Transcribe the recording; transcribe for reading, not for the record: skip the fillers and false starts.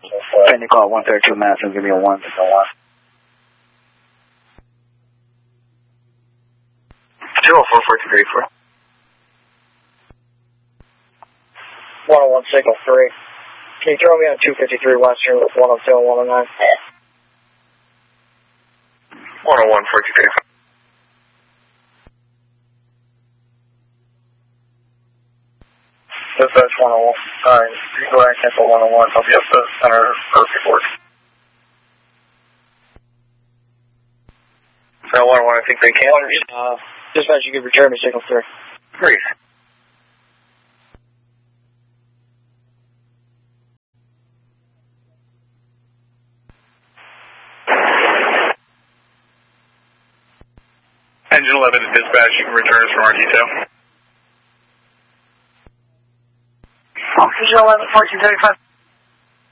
Can you call 132 Mass and give me a 1? 204-4234. 101 signal 3. Can you throw me on 253 Western with 102 and 109? 101-4234. Dispatch 101. Alright, you go ahead and cancel 101. I'll be up to center for report. So 101, I think they can. Dispatch, you can return me signal 3. Please. Engine 11 to dispatch, you can return us from our detail. Engine 11, 1435.